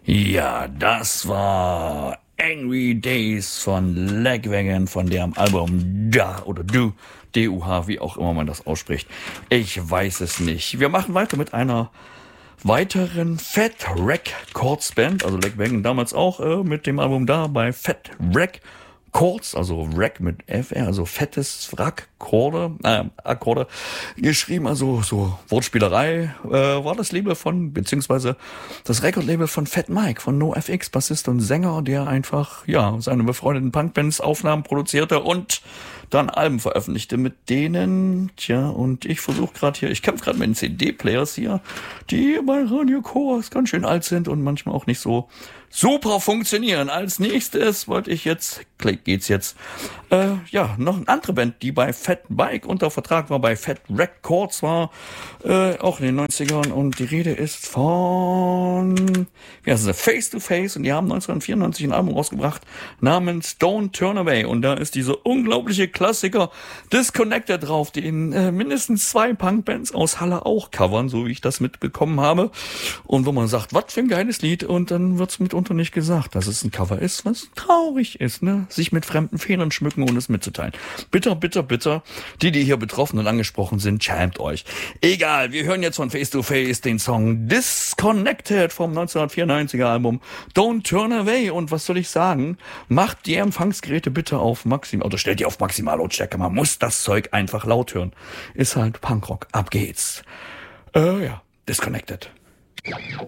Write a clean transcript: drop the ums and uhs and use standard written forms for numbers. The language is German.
Ja, das war Angry Days von Lagwagon von deren Album Da oder Du, D-U-H, wie auch immer man das ausspricht. Ich weiß es nicht. Wir machen weiter mit einer weiteren Fat Records Band, also Lagwagon damals auch mit dem Album Da bei Fat Records, also Rack mit FR, also fettes Akkorde, geschrieben, also so Wortspielerei, war das Label von, beziehungsweise das Record-Label von Fat Mike, von NoFX, Bassist und Sänger, der einfach, ja, seine befreundeten Punkbands Aufnahmen produzierte und dann Alben veröffentlichte mit denen, und ich versuche gerade hier, ich kämpfe gerade mit den CD-Players hier, die bei Radio Chorus ganz schön alt sind und manchmal auch nicht so super funktionieren. Als nächstes geht's jetzt, noch eine andere Band, die bei Fat Mike unter Vertrag war, bei Fat Records war, auch in den 90ern, und die Rede ist von, Face to Face, und die haben 1994 ein Album rausgebracht namens Don't Turn Away, und da ist dieser unglaubliche Klassiker Disconnected drauf, den mindestens 2 Punkbands aus Halle auch covern, so wie ich das mitbekommen habe, und wo man sagt, was für ein geiles Lied, und dann wird's mitunter nicht gesagt, dass es ein Cover ist, was traurig ist, ne? Sich mit fremden Federn schmücken, ohne es mitzuteilen. Bitter, bitter, bitter. Die hier betroffen und angesprochen sind, schämt euch. Egal, wir hören jetzt von Face to Face den Song Disconnected vom 1994er Album Don't Turn Away. Und was soll ich sagen? Macht die Empfangsgeräte bitte auf Maximal, oder stellt die auf Maximallautstärke. Man muss das Zeug einfach laut hören. Ist halt Punkrock. Ab geht's. Disconnected.